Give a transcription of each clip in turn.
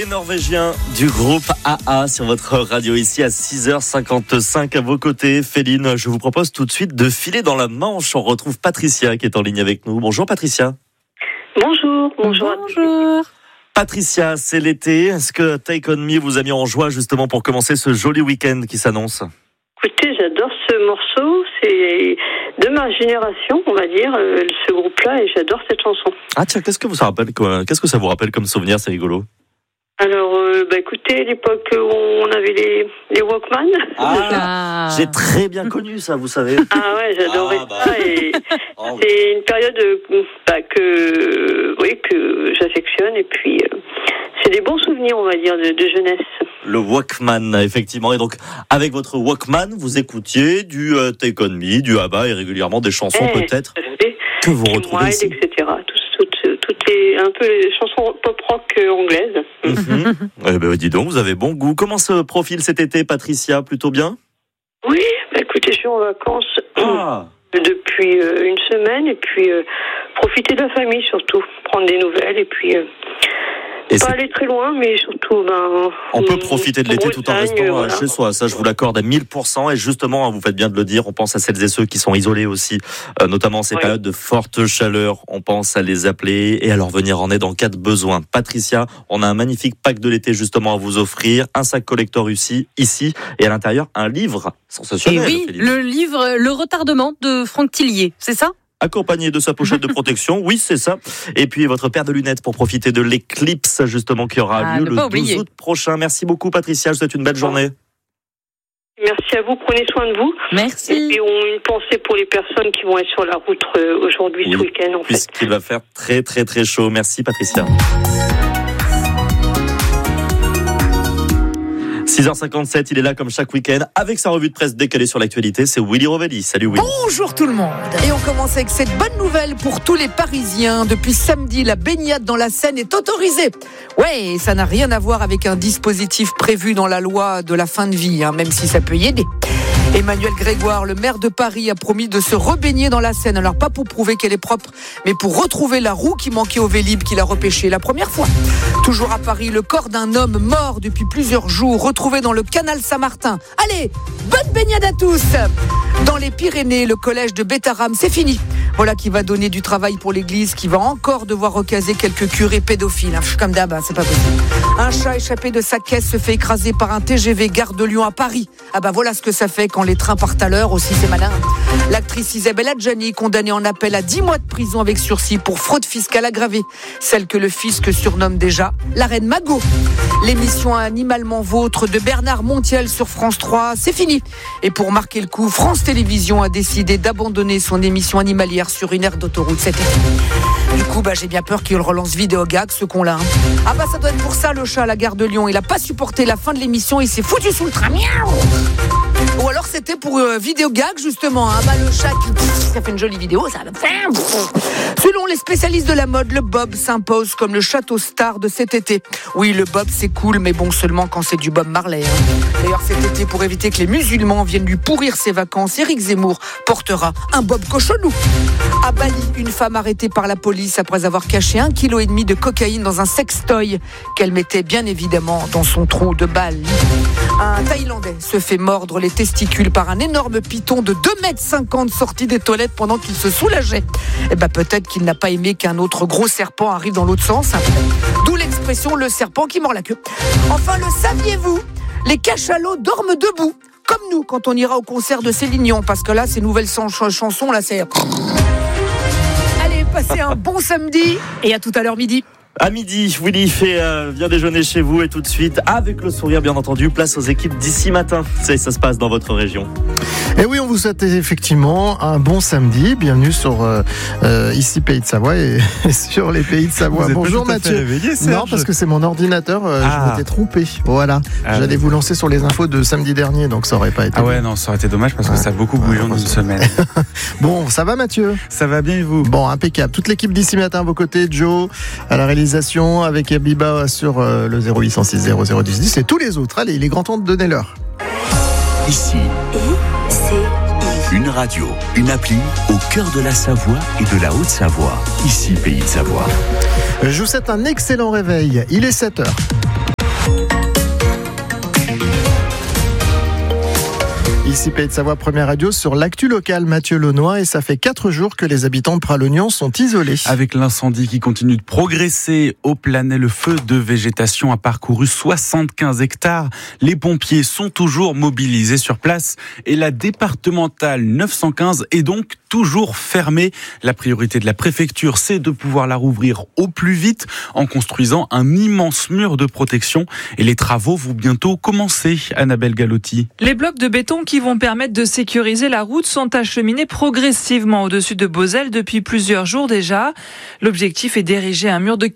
Les Norvégiens du groupe AA sur votre radio ici à 6h55 à vos côtés. Féline, je vous propose tout de suite de filer dans la Manche. On retrouve Patricia qui est en ligne avec nous. Bonjour Patricia. Bonjour. Patricia, c'est l'été. Est-ce que Take On Me vous a mis en joie justement pour commencer ce joli week-end qui s'annonce ? Écoutez, j'adore ce morceau. C'est de ma génération, on va dire, ce groupe-là, et j'adore cette chanson. Ah tiens, qu'est-ce que ça vous rappelle comme souvenir ? C'est rigolo. Alors, écoutez, l'époque où on avait les Walkman. J'ai très bien connu ça, vous savez. Ah ouais, j'adorais ça. Et c'est une période que j'affectionne. Et puis, c'est des bons souvenirs, on va dire, de jeunesse. Le Walkman, effectivement. Et donc, avec votre Walkman, vous écoutiez du Take On Me, du ABBA et régulièrement des chansons peut-être que vous retrouvez ici. Etc. Toutes les un peu les chansons pop-rock anglaises. Eh ben, dis donc, vous avez bon goût. Comment se profile cet été, Patricia ? Plutôt bien ? Oui, écoutez, je suis en vacances depuis une semaine et puis profiter de la famille surtout, prendre des nouvelles et puis pas aller très loin, mais surtout on peut profiter de l'été tout en restant chez soi. Ça, je vous l'accorde à 1000%. Et justement, vous faites bien de le dire, on pense à celles et ceux qui sont isolés aussi, notamment en ces périodes de forte chaleur. On pense à les appeler et à leur venir en aide en cas de besoin. Patricia, on a un magnifique pack de l'été justement à vous offrir, un sac collector ici, et à l'intérieur un livre sensationnel. Et oui, le livre Le retardement de Franck Tillier, c'est ça ? Accompagné de sa pochette de protection, oui c'est ça. Et puis votre paire de lunettes pour profiter de l'éclipse justement qui aura lieu le 12 août prochain. Merci beaucoup Patricia, je vous souhaite une belle journée. Merci à vous, prenez soin de vous. Merci. Et puis une pensée pour les personnes qui vont être sur la route aujourd'hui, ce week-end puisqu'il va faire très très très chaud. Merci Patricia. 6h57, il est là comme chaque week-end avec sa revue de presse décalée sur l'actualité. C'est Willy Rovelli. Salut Willy. Bonjour tout le monde. Et on commence avec cette bonne nouvelle pour tous les Parisiens. Depuis samedi, la baignade dans la Seine est autorisée. Ouais, ça n'a rien à voir avec un dispositif prévu dans la loi de la fin de vie, même si ça peut y aider. Emmanuel Grégoire, le maire de Paris, a promis de se rebaigner dans la Seine. Alors pas pour prouver qu'elle est propre, mais pour retrouver la roue qui manquait au Vélib qu'il a repêché la première fois. Toujours à Paris, le corps d'un homme mort depuis plusieurs jours, retrouvé dans le canal Saint-Martin. Allez, bonne baignade à tous. Dans les Pyrénées, le collège de Bétharram, c'est fini. Voilà qui va donner du travail pour l'église, qui va encore devoir recaser quelques curés pédophiles. Comme d'hab, c'est pas possible. Un chat échappé de sa caisse se fait écraser par un TGV gare de Lyon à Paris. Voilà ce que ça fait quand les trains partent à l'heure, aussi c'est malin. L'actrice Isabelle Adjani, condamnée en appel à 10 mois de prison avec sursis pour fraude fiscale aggravée. Celle que le fisc surnomme déjà la reine Magot. L'émission Animalement Vôtre de Bernard Montiel sur France 3, c'est fini. Et pour marquer le coup, France Télévisions a décidé d'abandonner son émission animalière sur une aire d'autoroute cet été. Du coup, j'ai bien peur qu'il relance Vidéogag, ce con-là. Ça doit être pour ça, le chat à la gare de Lyon. Il a pas supporté la fin de l'émission, il s'est foutu sous le train. Miaou. Ou alors c'était pour Vidéogag, justement. Le chat ça fait une jolie vidéo, ça. Selon les spécialistes de la mode, le bob s'impose comme le château star de cet été. Oui, le bob, c'est cool, mais bon, seulement quand c'est du Bob Marley. D'ailleurs, cet été, pour éviter que les musulmans viennent lui pourrir ses vacances, Éric Zemmour portera un bob cochonou. À Bali, une femme arrêtée par la police après avoir caché 1,5 kg de cocaïne dans un sextoy qu'elle mettait bien évidemment dans son trou de balle. Un Thaïlandais se fait mordre les testicules par un énorme python de 2,50 m sorti des toilettes pendant qu'il se soulageait. Peut-être qu'il n'a pas aimé qu'un autre gros serpent arrive dans l'autre sens. D'où l'expression le serpent qui mord la queue. Enfin, le saviez-vous ? Les cachalots dorment debout, comme nous quand on ira au concert de Céline Dion, parce que là, ces nouvelles chansons, là, c'est... Allez, passez un bon samedi et à tout à l'heure midi. À midi, Willy vient déjeuner chez vous et tout de suite, avec le sourire bien entendu, place aux équipes d'ici matin. Ça se passe dans votre région. Et oui, on vous souhaite effectivement un bon samedi. Bienvenue sur ici Pays de Savoie et sur les Pays de Savoie. Bonjour Mathieu. Réveillé, Serge. Non, parce que c'est mon ordinateur. Je m'étais trompé. Voilà. J'allais vous lancer sur les infos de samedi dernier, donc ça aurait pas été. Non, ça aurait été dommage parce que ça a beaucoup bougé en une semaine. Bon, ça va Mathieu ? Ça va bien et vous ? Bon, impeccable. Toute l'équipe d'ici matin à vos côtés, Joe à la réalisation avec Abiba sur le 0806 0010 et tous les autres. Allez, il est grand temps de donner l'heure. Ici, une radio, une appli au cœur de la Savoie et de la Haute-Savoie. Ici, Pays de Savoie. Je vous souhaite un excellent réveil. Il est 7h. Ici Pays de Savoie, première radio sur l'actu locale, Mathieu Launois, et ça fait 4 jours que les habitants de Pralognan sont isolés. Avec l'incendie qui continue de progresser au Planay, le feu de végétation a parcouru 75 hectares. Les pompiers sont toujours mobilisés sur place et la départementale 915 est donc toujours fermée. La priorité de la préfecture, c'est de pouvoir la rouvrir au plus vite en construisant un immense mur de protection. Et les travaux vont bientôt commencer. Annabelle Galotti. Les blocs de béton qui vont permettre de sécuriser la route sont acheminés progressivement au-dessus de Beauzelle depuis plusieurs jours déjà. L'objectif est d'ériger un mur de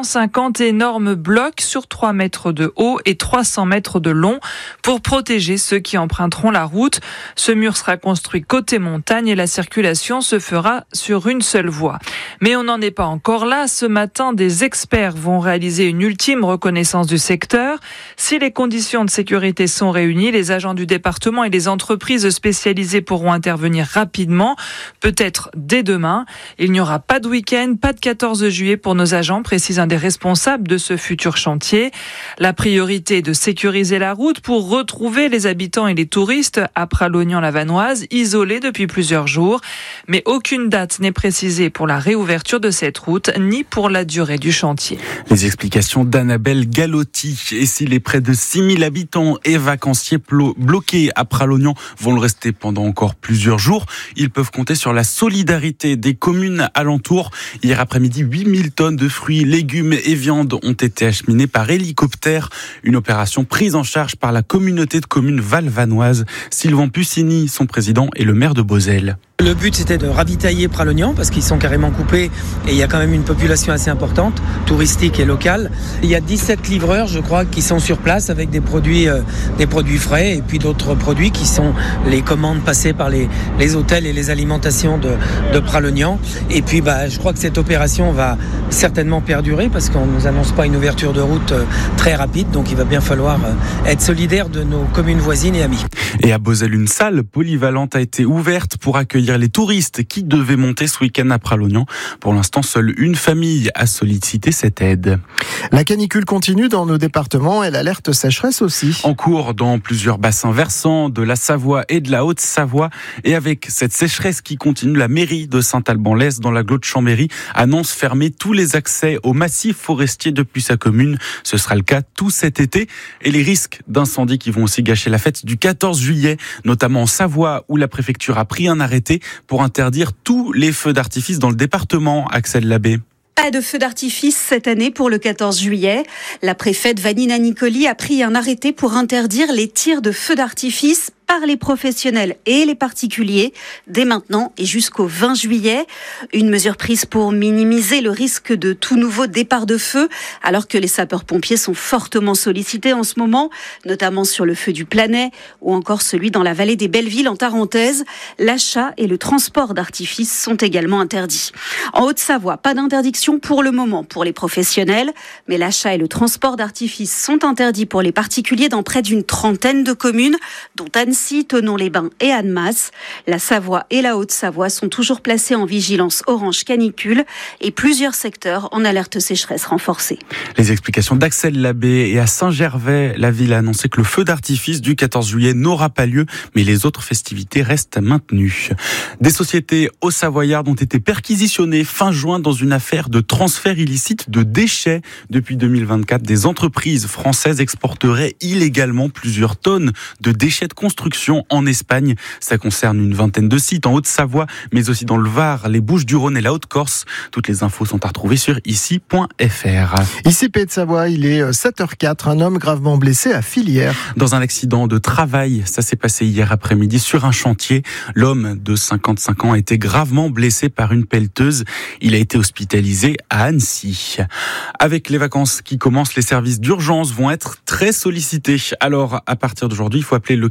450 énormes blocs sur 3 mètres de haut et 300 mètres de long pour protéger ceux qui emprunteront la route. Ce mur sera construit côté montagne et la circulation se fera sur une seule voie. Mais on n'en est pas encore là. Ce matin, des experts vont réaliser une ultime reconnaissance du secteur. Si les conditions de sécurité sont réunies, les agents du département et les entreprises spécialisées pourront intervenir rapidement, peut-être dès demain. Il n'y aura pas de week-end, pas de 14 juillet pour nos agents, précise un des responsables de ce futur chantier. La priorité est de sécuriser la route pour retrouver les habitants et les touristes à Pralognan-la-Vanoise, isolés depuis plusieurs jours. Mais aucune date n'est précisée pour la réouverture de cette route, ni pour la durée du chantier. Les explications d'Annabelle Galotti. Et si les près de 6000 habitants et vacanciers bloqués à Pralognan vont le rester pendant encore plusieurs jours, ils peuvent compter sur la solidarité des communes alentours. Hier après-midi, 8000 tonnes de fruits, légumes et viandes ont été acheminées par hélicoptère. Une opération prise en charge par la communauté de communes valvanoises. Sylvain Puccini, son président, et le maire de Beauzelle. Le but, c'était de ravitailler Pralognan parce qu'ils sont carrément coupés et il y a quand même une population assez importante, touristique et locale. Il y a 17 livreurs, je crois, qui sont sur place avec des produits frais et puis d'autres produits qui sont les commandes passées par les hôtels et les alimentations de Pralognan. Et puis, je crois que cette opération va certainement perdurer parce qu'on ne nous annonce pas une ouverture de route très rapide. Donc, il va bien falloir être solidaire de nos communes voisines et amies. Et à Beauzelle, une salle polyvalente a été ouverte pour accueillir les touristes qui devaient monter ce week-end à Pralognan. Pour l'instant, seule une famille a sollicité cette aide. La canicule continue dans nos départements et l'alerte sécheresse aussi. En cours dans plusieurs bassins versants de la Savoie et de la Haute-Savoie. Et avec cette sécheresse qui continue, la mairie de Saint-Alban-l'Est dans l'agglo de Chambéry annonce fermer tous les accès au massif forestier depuis sa commune. Ce sera le cas tout cet été. Et les risques d'incendie qui vont aussi gâcher la fête du 14 juillet, notamment en Savoie où la préfecture a pris un arrêté pour interdire tous les feux d'artifice dans le département. Axel Labbé. Pas de feux d'artifice cette année pour le 14 juillet. La préfète Vanina Nicoli a pris un arrêté pour interdire les tirs de feux d'artifice par les professionnels et les particuliers dès maintenant et jusqu'au 20 juillet. Une mesure prise pour minimiser le risque de tout nouveau départ de feu, alors que les sapeurs-pompiers sont fortement sollicités en ce moment, notamment sur le feu du Planay ou encore celui dans la vallée des Bellevilles en Tarentaise. L'achat et le transport d'artifices sont également interdits. En Haute-Savoie, pas d'interdiction pour le moment pour les professionnels, mais l'achat et le transport d'artifices sont interdits pour les particuliers dans près d'une trentaine de communes, dont Annecy, Thonon-les-Bains et Annemasse. La Savoie et la Haute-Savoie sont toujours placés en vigilance orange canicule et plusieurs secteurs en alerte sécheresse renforcée. Les explications d'Axel Labbé. Et à Saint-Gervais, la ville a annoncé que le feu d'artifice du 14 juillet n'aura pas lieu, mais les autres festivités restent maintenues. Des sociétés au Savoyard ont été perquisitionnées fin juin dans une affaire de transfert illicite de déchets. Depuis 2024, des entreprises françaises exporteraient illégalement plusieurs tonnes de déchets de construction en Espagne. Ça concerne une vingtaine de sites en Haute-Savoie, mais aussi dans le Var, les Bouches-du-Rhône et la Haute-Corse. Toutes les infos sont à retrouver sur ici.fr. Ici, Pays de Savoie, il est 7h04. Un homme gravement blessé à Fillières. Dans un accident de travail, ça s'est passé hier après-midi sur un chantier. L'homme de 55 ans a été gravement blessé par une pelleteuse. Il a été hospitalisé à Annecy. Avec les vacances qui commencent, les services d'urgence vont être très sollicités. Alors, à partir d'aujourd'hui, il faut appeler le SAMU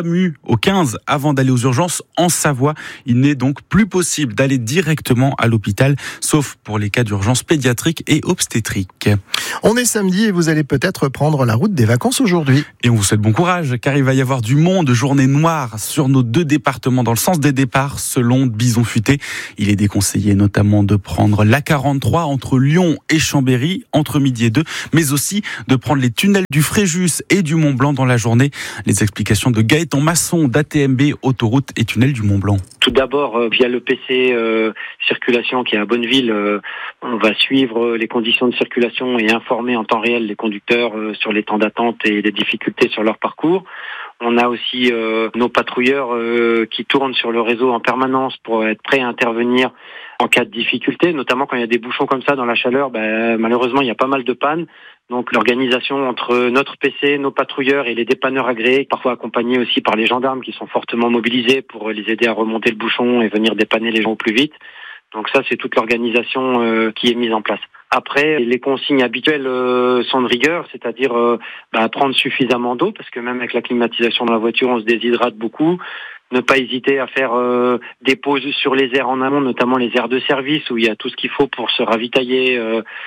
SAMU au 15 avant d'aller aux urgences en Savoie. Il n'est donc plus possible d'aller directement à l'hôpital, sauf pour les cas d'urgence pédiatrique et obstétrique. On est samedi et vous allez peut-être prendre la route des vacances aujourd'hui. Et on vous souhaite bon courage, car il va y avoir du monde, journée noire sur nos 2 départements dans le sens des départs, selon Bison Futé. Il est déconseillé notamment de prendre l'A43 entre Lyon et Chambéry, entre midi et 2, mais aussi de prendre les tunnels du Fréjus et du Mont-Blanc dans la journée. Les explications de Gaëtan Masson d'ATMB, Autoroute et Tunnel du Mont-Blanc. Tout d'abord, via le PC circulation qui est à Bonneville, on va suivre les conditions de circulation et informer en temps réel les conducteurs sur les temps d'attente et les difficultés sur leur parcours. On a aussi nos patrouilleurs qui tournent sur le réseau en permanence pour être prêts à intervenir en cas de difficulté, notamment quand il y a des bouchons comme ça dans la chaleur. Malheureusement, il y a pas mal de pannes. Donc l'organisation entre notre PC, nos patrouilleurs et les dépanneurs agréés, parfois accompagnés aussi par les gendarmes qui sont fortement mobilisés pour les aider à remonter le bouchon et venir dépanner les gens au plus vite. Donc ça, c'est toute l'organisation qui est mise en place. Après, les consignes habituelles sont de rigueur, c'est-à-dire prendre suffisamment d'eau, parce que même avec la climatisation dans la voiture, on se déshydrate beaucoup. Ne pas hésiter à faire des pauses sur les aires en amont, notamment les aires de service, où il y a tout ce qu'il faut pour se ravitailler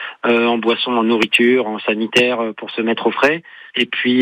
en boisson, en nourriture, en sanitaire, pour se mettre au frais. Et puis,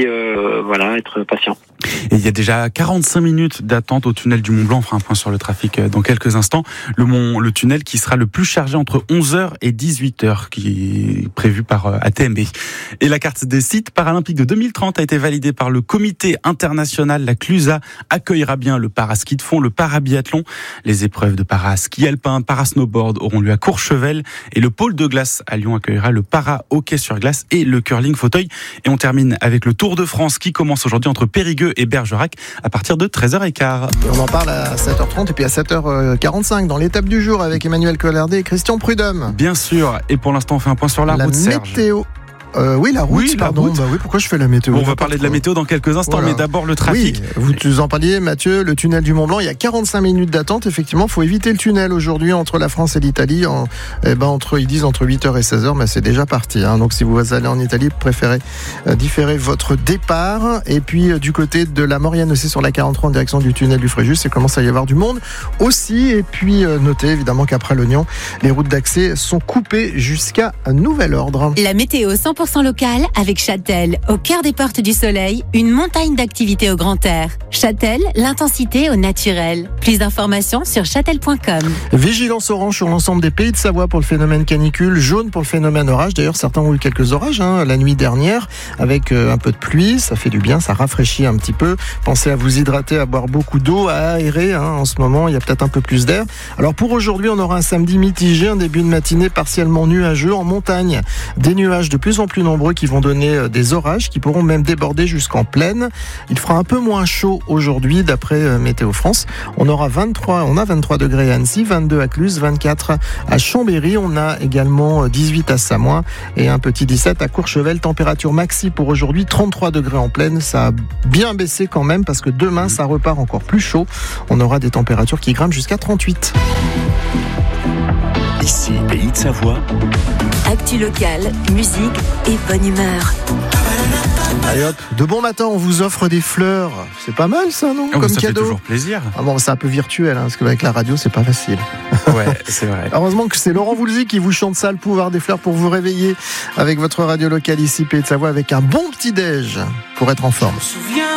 être patient. Et il y a déjà 45 minutes d'attente au tunnel du Mont-Blanc. On fera un point sur le trafic dans quelques instants. Le tunnel qui sera le plus chargé entre 11h et 18h, qui est prévu par ATMB. Et la carte des sites paralympiques de 2030 a été validée par le comité international. La CLUSA accueillera bien le paraski de fond, le parabiathlon. Les épreuves de para-ski alpin, para-snowboard auront lieu à Courchevel. Et le pôle de glace à Lyon accueillera le para-hockey sur glace et le curling fauteuil. Et on termine avec le Tour de France qui commence aujourd'hui entre Périgueux et Bergerac à partir de 13h15. On en parle à 7h30 et puis à 7h45 dans l'étape du jour avec Emmanuel Collardet et Christian Prudhomme. Bien sûr, et pour l'instant on fait un point sur la route, Serge. Météo. Oui, la route, pardon. Pourquoi je fais la météo ? On va parler de la météo dans quelques instants, mais d'abord le trafic. Oui, vous en parliez, Mathieu, le tunnel du Mont-Blanc, il y a 45 minutes d'attente. Effectivement, il faut éviter le tunnel aujourd'hui entre la France et l'Italie. Ils disent entre 8h et 16h, mais c'est déjà parti. Donc si vous allez en Italie, préférez différer votre départ. Et puis du côté de la Maurienne aussi sur la 43 en direction du tunnel du Fréjus, il commence à y avoir du monde aussi. Et puis notez évidemment qu'après l'Oignon, les routes d'accès sont coupées jusqu'à nouvel ordre. La météo 100% locale avec Châtel, au cœur des portes du soleil, une montagne d'activités au grand air. Châtel, l'intensité au naturel. Plus d'informations sur châtel.com. Vigilance orange sur l'ensemble des pays de Savoie pour le phénomène canicule, jaune pour le phénomène orage. D'ailleurs, certains ont eu quelques orages la nuit dernière avec un peu de pluie. Ça fait du bien, ça rafraîchit un petit peu. Pensez à vous hydrater, à boire beaucoup d'eau, à aérer. En ce moment, il y a peut-être un peu plus d'air. Alors pour aujourd'hui, on aura un samedi mitigé, un début de matinée partiellement nuageux en montagne. Des nuages de plus en plus nombreux qui vont donner des orages qui pourront même déborder jusqu'en plaine. Il fera un peu moins chaud aujourd'hui d'après Météo France. On a 23 degrés à Annecy, 22 à Cluse, 24 à Chambéry. On a également 18 à Samoin et un petit 17 à Courchevel. Température maxi pour aujourd'hui, 33 degrés en plaine. Ça a bien baissé quand même parce que demain ça repart encore plus chaud. On aura des températures qui grimpent jusqu'à 38. Ici, Pays de Savoie. Actu locale, musique et bonne humeur. Allez hop, de bon matin, on vous offre des fleurs. C'est pas mal ça, non ? Comme ça cadeau. fait toujours plaisir. C'est un peu virtuel, parce qu'avec la radio, c'est pas facile. Ouais, c'est vrai. Heureusement que c'est Laurent Voulzy qui vous chante ça, le pouvoir des fleurs, pour vous réveiller avec votre radio locale ici, Pays de Savoie, avec un bon petit déj pour être en forme.